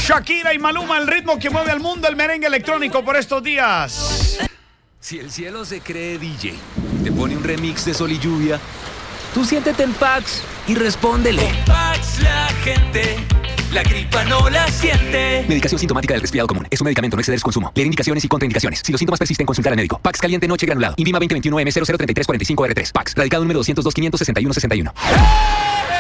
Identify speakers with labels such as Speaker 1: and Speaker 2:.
Speaker 1: Shakira y Maluma, el ritmo que mueve al mundo, el merengue electrónico por estos días.
Speaker 2: Si el cielo se cree DJ y te pone un remix de Sol y Lluvia, tú siéntete en Pax y respóndele.
Speaker 3: Con Pax la gente, la gripa no la siente.
Speaker 2: Medicación sintomática del resfriado común. Es un medicamento, no exceder su consumo. Leer indicaciones y contraindicaciones. Si los síntomas persisten, consultar al médico. Pax caliente noche granulado. INVIMA 2021 M003345R3. Pax. Radicado número 202 561 61.